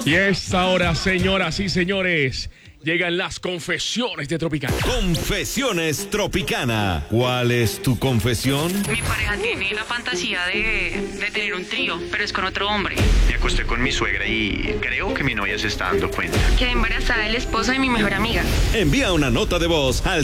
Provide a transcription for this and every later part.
Y a esta hora, señoras y señores, llegan las confesiones de Tropicana. Confesiones Tropicana. ¿Cuál es tu confesión? Mi pareja tiene la fantasía de tener un trío, pero es con otro hombre. Me acosté con mi suegra y creo que mi novia se está dando cuenta. Quedé embarazada del esposo de mi mejor amiga. Envía una nota de voz al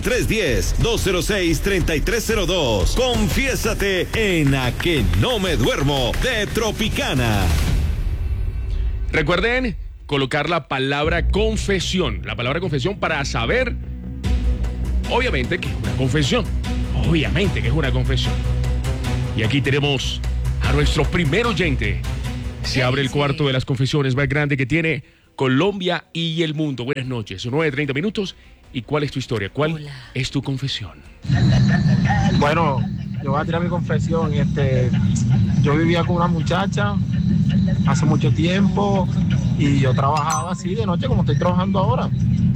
310-206-3302. Confiésate en A Que No Me Duermo de Tropicana. Recuerden colocar la palabra confesión. La palabra confesión para saber, obviamente, que es una confesión. Obviamente que es una confesión. Y aquí tenemos a nuestro primer oyente. Se abre el cuarto de las confesiones más grande que tiene Colombia y el mundo. Buenas noches, 9:30 minutos. ¿Y cuál es tu historia? ¿Cuál es tu confesión? Bueno, yo voy a tirar mi confesión. Yo vivía con una muchacha hace mucho tiempo y yo trabajaba así de noche como estoy trabajando ahora.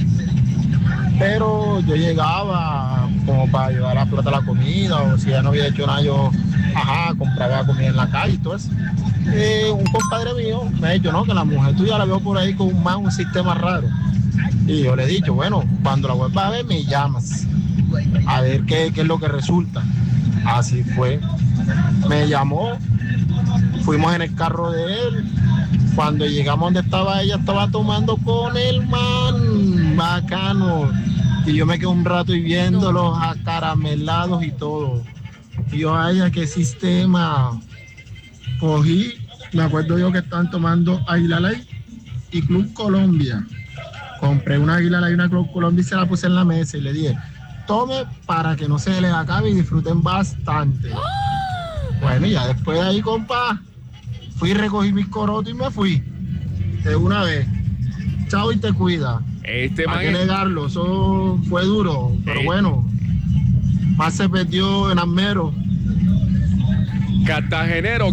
Pero yo llegaba como para ayudar a la plata la comida, o si ya no había hecho nada, yo compraba comida en la calle y todo eso. Un compadre mío me ha dicho, no, que la mujer tuya la veo por ahí con un sistema raro. Y yo le he dicho, bueno, cuando la vuelvas a ver me llamas, a ver qué es lo que resulta. Así fue. Me llamó, fuimos en el carro de él. Cuando llegamos donde estaba ella, estaba tomando con el man, bacano. Y yo me quedé un rato y viéndolos acaramelados y todo. Y yo, ay, ¿qué sistema? Cogí, me acuerdo yo que estaban tomando Águila Light y Club Colombia. Compré una Águila Light y una Club Colombia y se la puse en la mesa y le dije, tome para que no se les acabe y disfruten bastante. Bueno, y ya después de ahí, compa, fui, recogí mis corotos y me fui. De una vez. Chao y te cuida. Hay que negarlo, eso fue duro, pero bueno. Más se perdió en Armero. Cartagenero.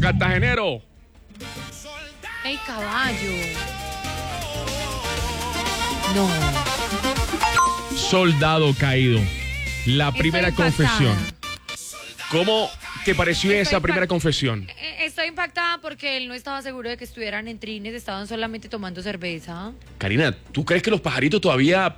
¡Ey, caballo! No. Soldado caído. La primera impactada. Confesión. ¿Cómo te pareció esa primera confesión? Estoy impactada porque él no estaba seguro de que estuvieran en trines, estaban solamente tomando cerveza. Karina, ¿tú crees que los pajaritos todavía...?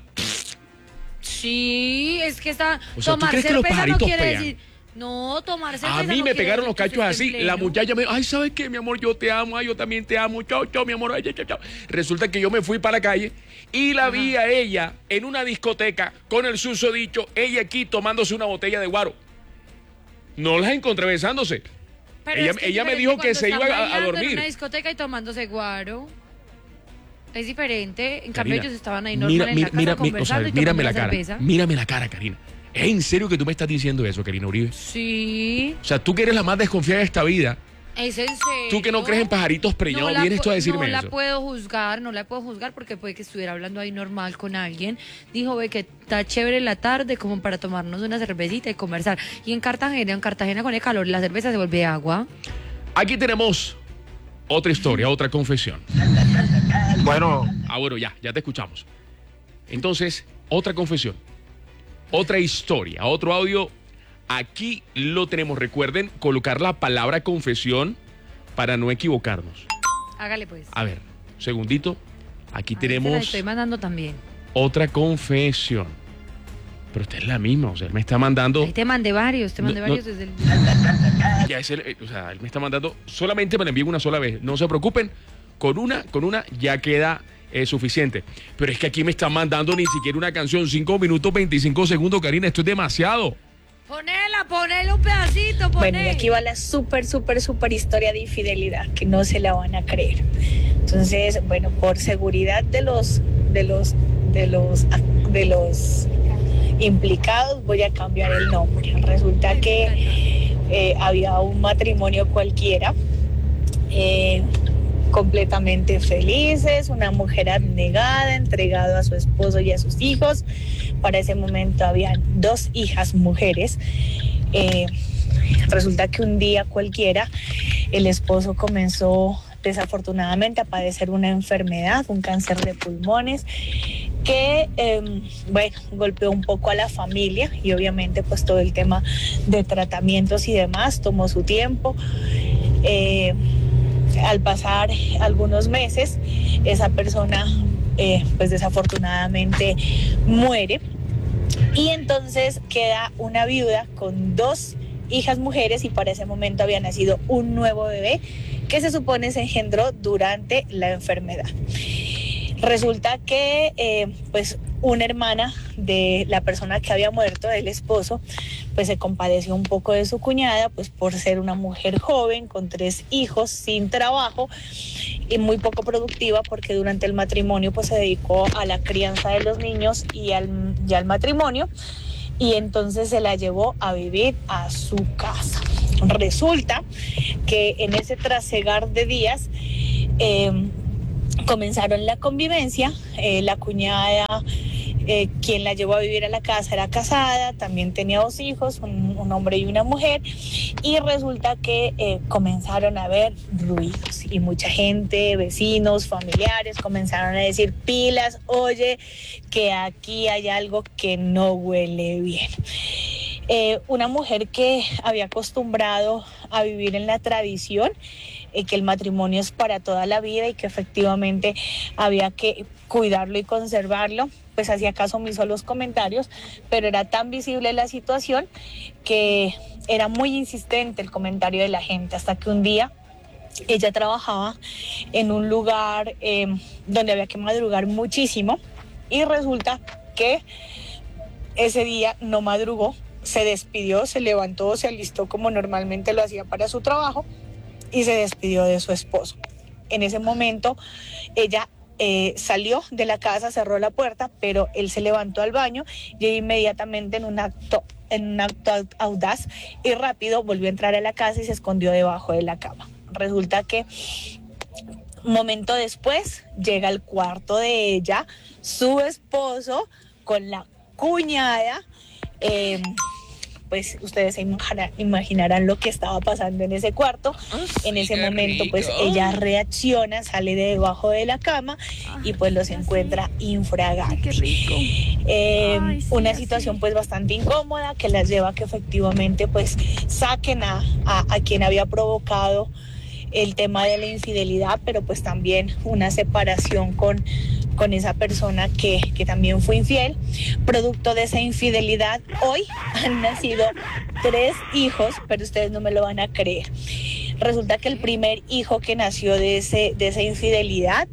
Sí, es que está... O sea, ¿tú tomar crees que los cerveza pajaritos no quiere pegan? decir... No, tomar cerveza A mí no me quiere pegaron decir los que cachos esté así. en La pleno. muchacha me dijo, ay, ¿sabes qué, mi amor? Yo te amo, ay, yo también te amo. Chao, mi amor. Ay, chao. Resulta que yo me fui para la calle y la vi a ella en una discoteca con el susodicho, ella aquí tomándose una botella de guaro. No las encontré besándose. Pero Ella, es que ella me es dijo que diferente se iba cuando están a bailando en dormir. una discoteca y tomándose guaro. Es diferente. En Karina, cambio, ellos estaban ahí normal en la casa conversando y mírame tomando la una cara. cerveza. Mírame la cara, Karina. ¿Es en serio que tú me estás diciendo eso, Karina Uribe? Sí. O sea, tú que eres la más desconfiada de esta vida, ¿Es en serio? tú que no crees en pajaritos preñados, la vienes tú a pu- decirme no la eso. no la puedo juzgar porque puede que estuviera hablando ahí normal con alguien. Dijo, ve que está chévere la tarde como para tomarnos una cervecita y conversar. Y en Cartagena con el calor la cerveza se vuelve agua. Aquí tenemos otra historia, otra confesión. Bueno, Bueno, ya te escuchamos. Entonces, otra confesión, otra historia, otro audio. Aquí lo tenemos. Recuerden colocar la palabra confesión para no equivocarnos. Hágale pues. A ver, un segundito. Aquí A ver, se la tenemos estoy mandando también. otra confesión. Pero esta es la misma, o sea, él me está mandando... Ahí te mandé varios, No, desde el... Ya es o sea, él me está mandando, solamente me la envío una sola vez. No se preocupen, con una ya queda suficiente. Pero es que aquí me están mandando ni siquiera una canción, 5 minutos 25 segundos, Karina, esto es demasiado. Ponele un pedacito, Bueno, y aquí va la súper historia de infidelidad, que no se la van a creer. Entonces, bueno, por seguridad de los implicados, voy a cambiar el nombre. Resulta que había un matrimonio cualquiera, completamente felices, una mujer abnegada, entregada a su esposo y a sus hijos. Para ese momento habían 2 hijas mujeres. Resulta que un día cualquiera el esposo comenzó desafortunadamente a padecer una enfermedad, un cáncer de pulmones que golpeó un poco a la familia, y obviamente pues todo el tema de tratamientos y demás tomó su tiempo. al pasar algunos meses, esa persona pues desafortunadamente muere, y entonces queda una viuda con 2 hijas mujeres, y para ese momento había nacido un nuevo bebé que se supone se engendró durante la enfermedad. Resulta que pues una hermana de la persona que había muerto, del esposo, pues se compadeció un poco de su cuñada, pues por ser una mujer joven con 3 hijos, sin trabajo y muy poco productiva, porque durante el matrimonio pues se dedicó a la crianza de los niños y al matrimonio, y entonces se la llevó a vivir a su casa. Resulta que en ese trasegar de días comenzaron la convivencia. La cuñada, quien la llevó a vivir a la casa, era casada, también tenía 2 hijos, un hombre y una mujer, y resulta que comenzaron a haber ruidos, y mucha gente, vecinos, familiares, comenzaron a decir: pilas, oye, que aquí hay algo que no huele bien. Una mujer que había acostumbrado a vivir en la tradición, que el matrimonio es para toda la vida y que efectivamente había que cuidarlo y conservarlo, pues hacía caso omiso a los comentarios, pero era tan visible la situación que era muy insistente el comentario de la gente, hasta que un día ella trabajaba en un lugar donde había que madrugar muchísimo, y resulta que ese día no madrugó, se despidió, se levantó, se alistó como normalmente lo hacía para su trabajo, y se despidió de su esposo. En ese momento ella salió de la casa, cerró la puerta, pero él se levantó al baño y inmediatamente en un acto audaz y rápido volvió a entrar a la casa y se escondió debajo de la cama. Resulta que un momento después llega al cuarto de ella su esposo con la cuñada. Pues ustedes se imaginarán lo que estaba pasando en ese cuarto. En ese momento pues ella reacciona, sale de debajo de la cama y pues los encuentra infraganti. Una situación pues bastante incómoda, que las lleva a que efectivamente pues saquen a quien había provocado el tema de la infidelidad, pero pues también una separación con esa persona que también fue infiel. Producto de esa infidelidad, hoy han nacido 3 hijos, pero ustedes no me lo van a creer. Resulta que el primer hijo que nació de esa infidelidad,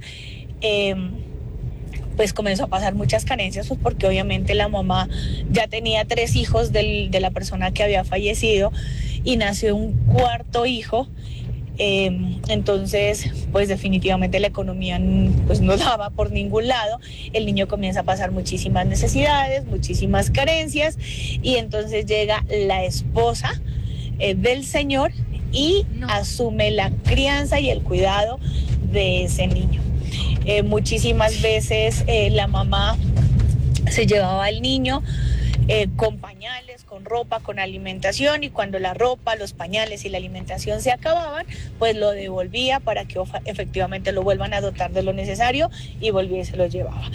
pues comenzó a pasar muchas carencias, pues porque obviamente la mamá ya tenía 3 hijos de la persona que había fallecido, y nació un 4º hijo. Entonces pues definitivamente la economía pues no daba por ningún lado. El niño comienza a pasar muchísimas necesidades, muchísimas carencias, y entonces llega la esposa del señor y asume la crianza y el cuidado de ese niño. Muchísimas veces la mamá se llevaba al niño con pañales, con ropa, con alimentación, y cuando la ropa, los pañales y la alimentación se acababan, pues lo devolvía para que efectivamente lo vuelvan a dotar de lo necesario, y volvía y se lo llevaba.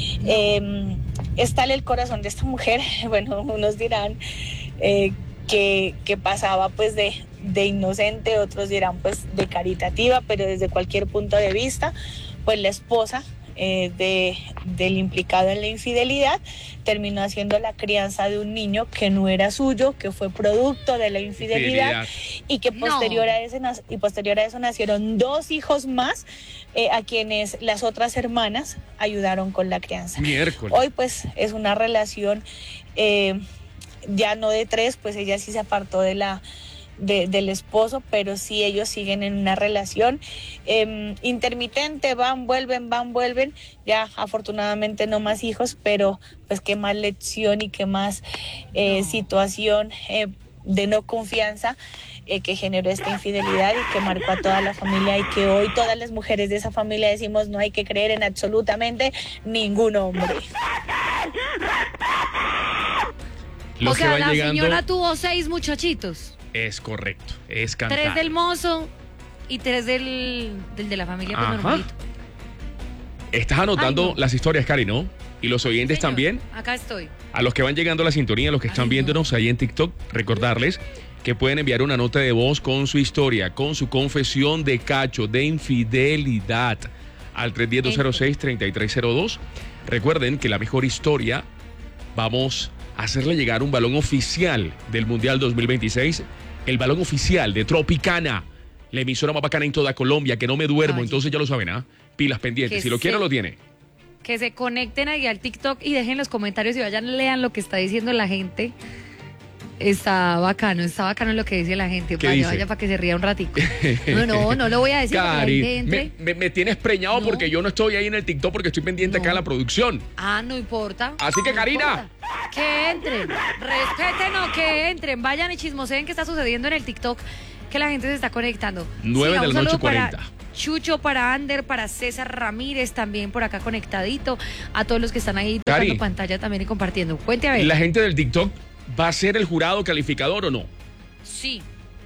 Es tal el corazón de esta mujer, bueno, unos dirán que pasaba pues de inocente, otros dirán pues de caritativa, pero desde cualquier punto de vista, pues la esposa del implicado en la infidelidad terminó haciendo la crianza de un niño que no era suyo, que fue producto de la infidelidad, y que posterior a eso nacieron 2 hijos más, a quienes las otras hermanas ayudaron con la crianza. Miércoles. Hoy pues es una relación ya no de 3, pues ella sí se apartó del esposo, pero sí ellos siguen en una relación intermitente, van, vuelven, ya afortunadamente no más hijos, pero pues qué más lección y qué más situación de no confianza que generó esta infidelidad y que marcó a toda la familia, y que hoy todas las mujeres de esa familia decimos: no hay que creer en absolutamente ningún hombre. Los o sea, la llegando... señora tuvo 6 muchachitos. Es correcto, es cantar. 3 del mozo y 3 del de la familia, pues normalito. Estás anotando las historias, Cari, ¿no? Y los oyentes también. Acá estoy. A los que van llegando a la sintonía, a los que están viéndonos ahí en TikTok, recordarles que pueden enviar una nota de voz con su historia, con su confesión de cacho, de infidelidad, al 310-206-3302. Recuerden que la mejor historia, vamos a hacerle llegar un balón oficial del Mundial 2026, el balón oficial de Tropicana, la emisora más bacana en toda Colombia, que no me duermo. Ay, entonces ya lo saben, ¿ah? Pilas pendientes, si lo quiere lo tiene. Que se conecten ahí al TikTok y dejen los comentarios y vayan, lean lo que está diciendo la gente. Está bacano lo que dice la gente. Vaya para que se ría un ratico. No lo voy a decir. Cari, me tienes preñado porque yo no estoy ahí en el TikTok porque estoy pendiente acá en la producción. No importa. Así que, Karina. Que entren, respétenos, que entren, vayan y chismoseen qué está sucediendo en el TikTok, que la gente se está conectando. 9 de la noche 40. Chucho, para Ander, para César Ramírez, también por acá conectadito, a todos los que están ahí tocando pantalla también y compartiendo. Cuente a ver. ¿La gente del TikTok va a ser el jurado calificador o no? Sí.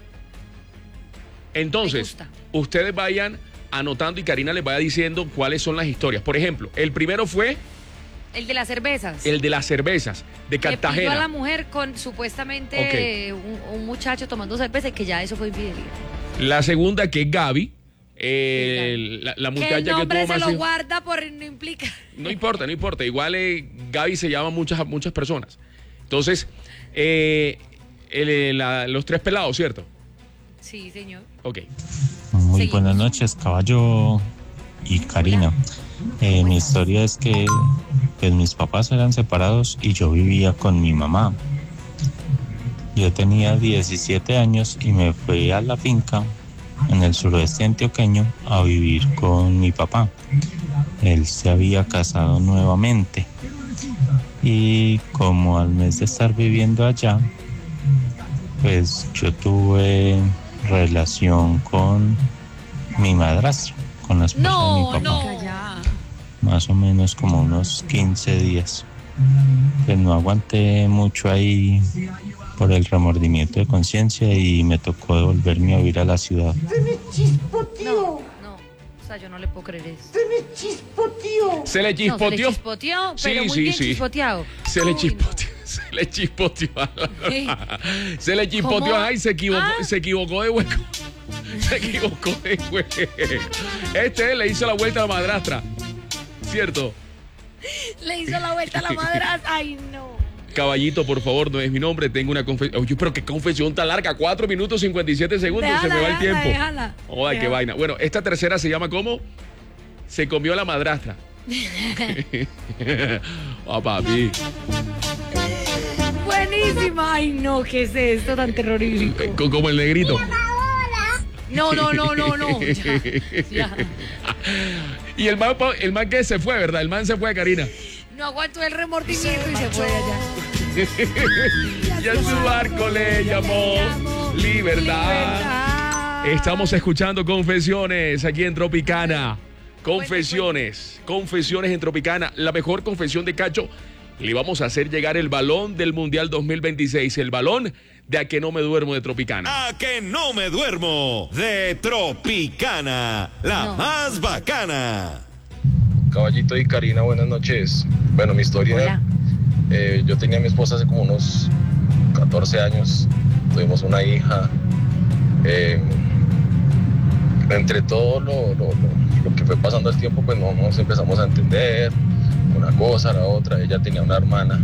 Entonces, ustedes vayan anotando y Karina les vaya diciendo cuáles son las historias. Por ejemplo, el primero fue... El de las cervezas. El de las cervezas, de Cartagena. Que pidió a la mujer con supuestamente un muchacho tomando cerveza y que ya eso fue infidelidad. La segunda, que es Gaby. La muchacha que tuvo el nombre más... se lo guarda por no implica. No importa. Igual Gaby se llama muchas personas. Entonces, los tres pelados, ¿cierto? Sí, señor. Ok. Muy buenas noches, Caballo y Karina. Mi historia es que pues, mis papás eran separados y yo vivía con mi mamá. Yo tenía 17 años y me fui a la finca en el suroeste antioqueño a vivir con mi papá. Él se había casado nuevamente y como al mes de estar viviendo allá, pues yo tuve relación con mi madrastra, con la esposa de mi papá. Más o menos como unos 15 días. Pues no aguanté mucho ahí por el remordimiento de conciencia y me tocó devolverme a vivir a la ciudad. No, o sea, yo no le puedo creer eso. Se le chispoteó. Se le chispoteó, pero muy bien chispoteado. Se le chispoteó. Se le chispoteó, ay, se equivocó de hueco. Le hizo la vuelta a la madrastra, ¿cierto? Le hizo la vuelta a la madrastra, ay no. Caballito, por favor, no es mi nombre, tengo una confesión. Oye, pero qué confesión tan larga, 4 minutos 57 segundos, se me va el tiempo. Joder, qué vaina. Bueno, esta tercera se llama ¿cómo? Se comió la madrastra. Papi. Buenísima. Ay, no, ¿qué es esto tan terrorífico? Como el negrito. No. Ya. Y el man que se fue, ¿verdad? El man se fue, Karina. No aguantó el remordimiento y se fue allá. Y a su barco le llamó Libertad. Estamos escuchando Confesiones aquí en Tropicana. Confesiones en Tropicana. La mejor confesión de cacho. Le vamos a hacer llegar el balón del Mundial 2026. El balón de A Que No Me Duermo de Tropicana. A Que No Me Duermo de Tropicana. La más bacana. Caballito y Karina, buenas noches. Bueno, mi historia, yo tenía a mi esposa hace como unos 14 años, tuvimos una hija. Entre todo lo que fue pasando el tiempo, pues no nos empezamos a entender una cosa, la otra. Ella tenía una hermana,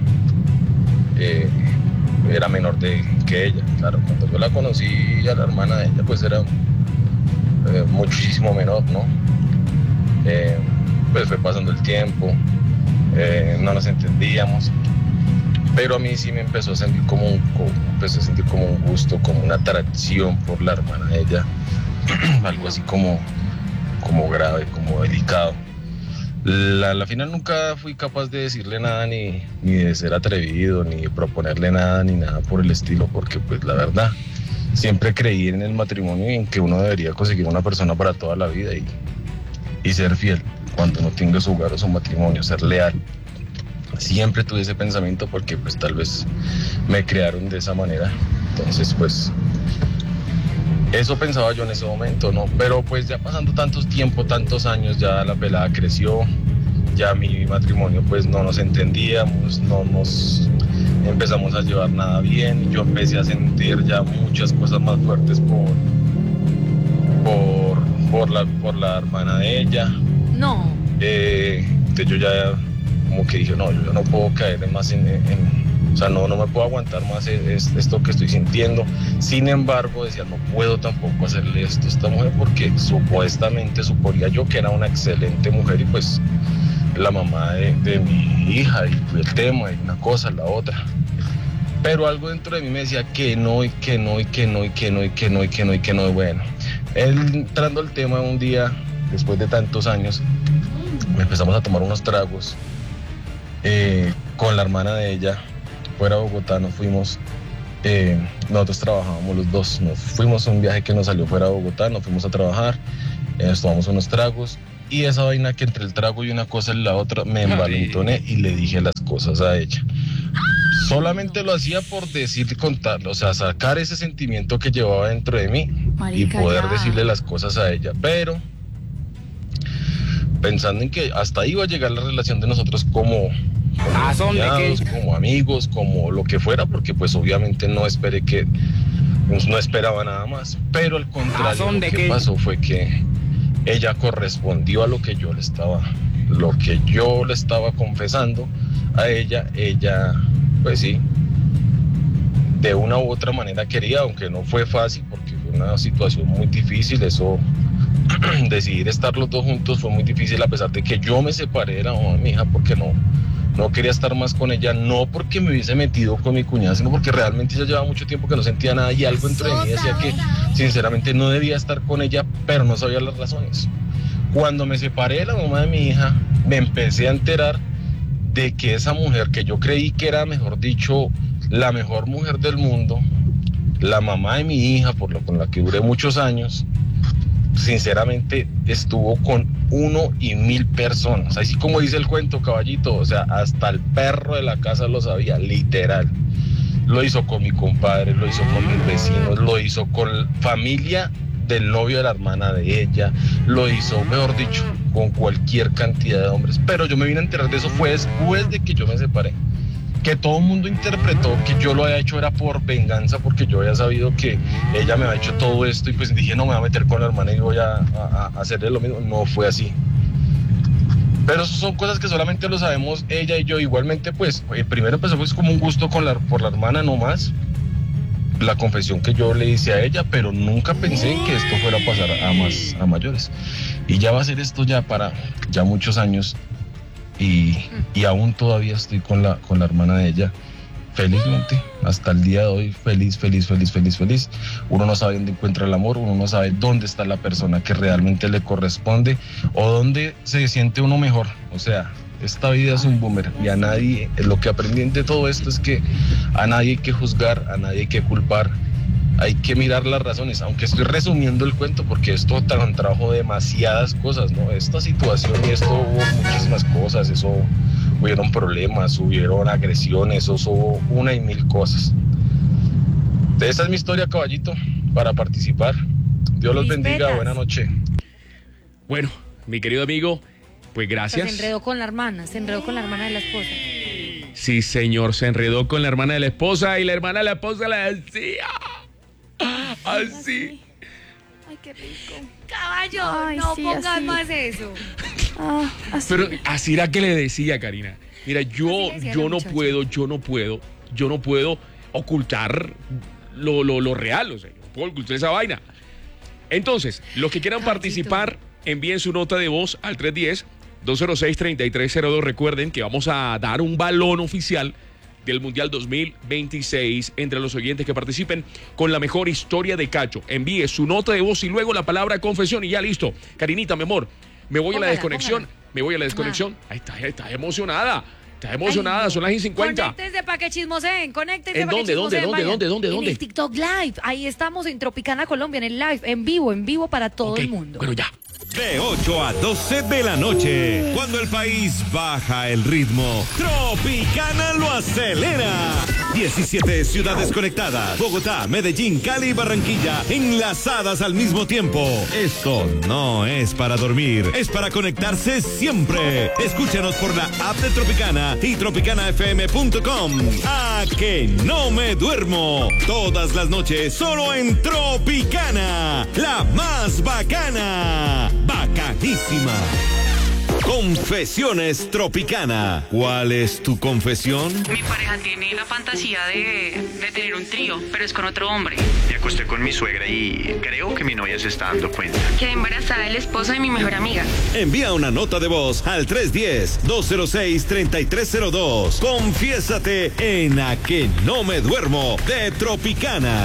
era menor que ella. Claro, cuando yo la conocí a la hermana de ella, pues era muchísimo menor, ¿no? Pues fue pasando el tiempo, no nos entendíamos, pero a mí sí me empezó a sentir como un gusto, como una atracción por la hermana de ella, algo así como grave, como delicado. La final nunca fui capaz de decirle nada, ni de ser atrevido, ni de proponerle nada, ni nada por el estilo, porque pues la verdad, siempre creí en el matrimonio y en que uno debería conseguir una persona para toda la vida y ser fiel cuando uno tenga su hogar o su matrimonio, ser leal. Siempre tuve ese pensamiento porque pues tal vez me criaron de esa manera. Entonces pues eso pensaba yo en ese momento, ¿no? Pero pues ya pasando tantos años, ya la pelada creció, ya mi matrimonio pues no nos entendíamos, no nos empezamos a llevar nada bien, yo empecé a sentir ya muchas cosas más fuertes por la hermana de ella. No. Entonces yo ya como que dije, no, yo no puedo caer más o sea, no me puedo aguantar más esto que estoy sintiendo. Sin embargo, decía, no puedo tampoco hacerle esto a esta mujer porque supuestamente suponía yo que era una excelente mujer y pues la mamá de mi hija y el tema y una cosa, la otra. Pero algo dentro de mí me decía que no, y que no, y que no, y que no, y que no, y que no, y que no. Bueno, entrando al tema un día, después de tantos años, empezamos a tomar unos tragos con la hermana de ella. Fuera de Bogotá nos fuimos, nosotros trabajábamos los dos, nos fuimos a un viaje que nos salió fuera de Bogotá, nos fuimos a trabajar, nos tomamos unos tragos y esa vaina que entre el trago y una cosa y la otra me envalentoné y le dije las cosas a ella. Solamente lo hacía por decir, contarlo, o sea, sacar ese sentimiento que llevaba dentro de mí. Marica, y poder decirle las cosas a ella, pero pensando en que hasta ahí iba a llegar la relación de nosotros como cuñados, como amigos, como lo que fuera, porque pues obviamente no esperaba nada más, pero al contrario, lo que pasó fue que ella correspondió a lo que yo le estaba confesando a ella, pues sí, de una u otra manera quería, aunque no fue fácil porque fue una situación muy difícil, eso decidir estar los dos juntos fue muy difícil a pesar de que yo me separé de la mamá de mi hija porque no quería estar más con ella, no porque me hubiese metido con mi cuñada, sino porque realmente ella llevaba mucho tiempo que no sentía nada y algo dentro de mí decía que sinceramente no debía estar con ella, pero no sabía las razones. Cuando me separé de la mamá de mi hija, me empecé a enterar de que esa mujer que yo creí que era, mejor dicho, la mejor mujer del mundo, la mamá de mi hija, con la que duré muchos años, sinceramente estuvo con 1 y 1000 personas, así como dice el cuento, caballito, o sea, hasta el perro de la casa lo sabía, literal. Lo hizo con mi compadre, lo hizo con mis vecinos, lo hizo con familia del novio de la hermana de ella, lo hizo, mejor dicho, con cualquier cantidad de hombres, pero yo me vine a enterar de eso fue después de que yo me separé. Que todo el mundo interpretó que yo lo había hecho era por venganza, porque yo había sabido que ella me había hecho todo esto y pues dije, no, me voy a meter con la hermana y voy a hacerle lo mismo. No fue así. Pero eso son cosas que solamente lo sabemos ella y yo. Igualmente, pues, primero empezó pues como un gusto por la hermana nomás, la confesión que yo le hice a ella, pero nunca pensé en que esto fuera a pasar a mayores. Y ya va a ser esto ya para ya muchos años. Y aún todavía estoy con la hermana de ella, felizmente, hasta el día de hoy, feliz. Uno no sabe dónde encuentra el amor, uno no sabe dónde está la persona que realmente le corresponde o dónde se siente uno mejor. O sea, esta vida es un boomerang y a nadie, lo que aprendí de todo esto es que a nadie hay que juzgar, a nadie hay que culpar. Hay que mirar las razones, aunque estoy resumiendo el cuento porque esto trajo demasiadas cosas, ¿no? Esta situación y esto hubo muchísimas cosas, hubieron problemas, hubieron agresiones, hubo 1 y 1000 cosas. Esa es mi historia, caballito, para participar. Dios los bendiga, buena noche. Bueno, mi querido amigo, pues gracias. Se enredó con la hermana de la esposa. Sí, señor, se enredó con la hermana de la esposa y la hermana de la esposa le decía... Así. Ay, qué rico. Caballo, ay, no sí, pongas así. Más eso. Así. Pero así era que le decía, Karina. Mira, yo no puedo ocultar lo real, o sea, no puedo ocultar esa vaina. Entonces, los que quieran participar, envíen su nota de voz al 310-206-3302. Recuerden que vamos a dar un balón oficial del Mundial 2026 entre los oyentes que participen con la mejor historia de cacho. Envíe su nota de voz y luego la palabra confesión y ya listo. Karinita, mi amor, me voy a la desconexión. Ahí está emocionada. Está emocionada, son las 1:50. Conéctense para que chismoseen, ¿Dónde? En el TikTok Live, ahí estamos en Tropicana Colombia, en el live, en vivo para todo el mundo. Bueno, ya. De 8 a 12 de la noche, cuando el país baja el ritmo, Tropicana lo acelera. 17 ciudades conectadas. Bogotá, Medellín, Cali y Barranquilla enlazadas al mismo tiempo. Esto no es para dormir, es para conectarse siempre. Escúchanos por la app de Tropicana y tropicanafm.com. ¡A que no me duermo! Todas las noches solo en Tropicana, la más bacana. Bacanísima. Confesiones Tropicana. ¿Cuál es tu confesión? Mi pareja tiene la fantasía de tener un trío, pero es con otro hombre. Me acosté con mi suegra y creo que mi novia se está dando cuenta. Quedé embarazada del esposo de mi mejor amiga. Envía una nota de voz al 310-206-3302. Confiésate en A que no me duermo de Tropicana.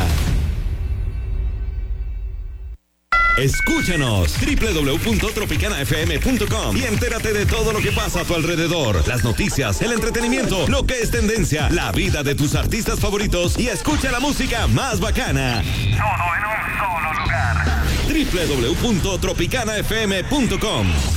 Escúchanos www.tropicanafm.com y entérate de todo lo que pasa a tu alrededor, las noticias, el entretenimiento, lo que es tendencia, la vida de tus artistas favoritos y escucha la música más bacana. Todo en un solo lugar. www.tropicanafm.com.